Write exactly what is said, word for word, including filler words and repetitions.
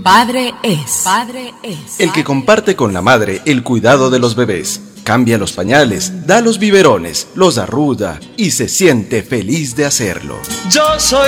Padre es. Padre es. El que comparte con la madre el cuidado de los bebés. Cambia los pañales, da los biberones, los arruga y se siente feliz de hacerlo. Yo soy